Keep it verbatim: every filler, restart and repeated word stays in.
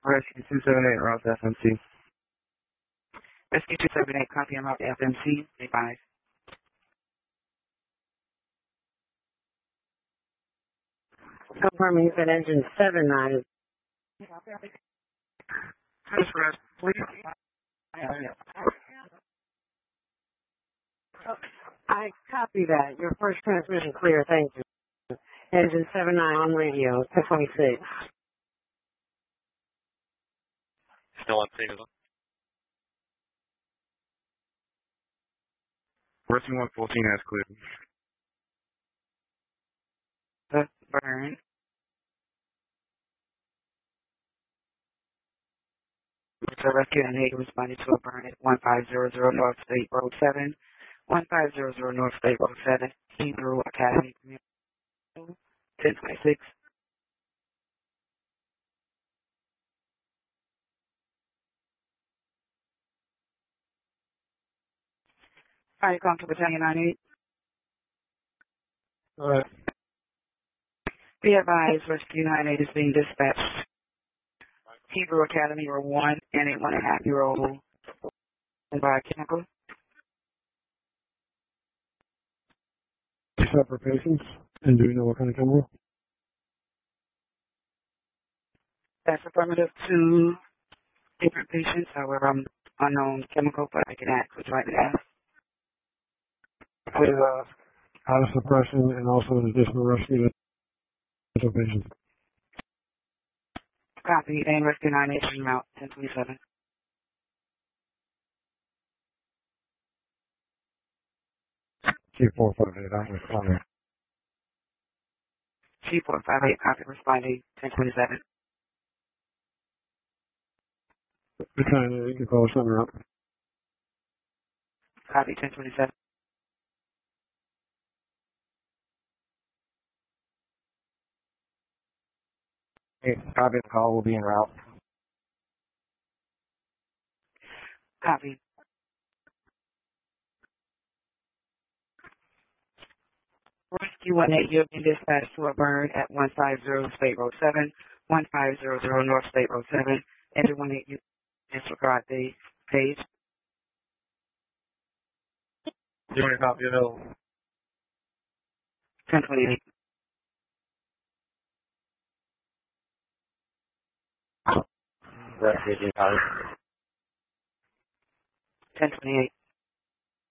Rescue two seven eight, Ross F M C. Rescue two seven eight, copy, I'm out F M C, stay five. Confirming that engine seven nine. Just rest, please. I copy that. Your first transmission clear, thank you. Engine seven nine on radio, ten twenty-six. Still on scene. Rescue one fourteen has cleared. The burn. So rescue and aid responded to a burn at one five zero zero North State Road seven, one five zero zero North State Road seven, Hebrew Academy Community, ten twenty-six. Fire come to Battalion ninety-eight. All right. Be advised, Rescue ninety-eight is being dispatched. Hebrew Academy Row one and a one and a half year old biochemical. Separate patients. And do we know what kind of chemical? That's affirmative. Two different patients, however, I'm unknown chemical, but I can ask. Would you like me to ask? Please ask. Out of suppression and also an additional rescue to patients. Copy. And Rescue ninety-eight is out ten twenty-seven. T four five eight, I'm responding. T four five eight, copy, responding ten twenty-seven. Battalion eight, you call center up. Copy, ten twenty-seven. Hey, copy, the call will be en route. Copy. Rescue one eight, you'll be dispatched to a burn at one five zero State Road seven, one five zero zero North State Road seven. Engine one eight, you disregard the page. You want a copy of those? ten twenty-eight. Rescue, ten twenty-eight.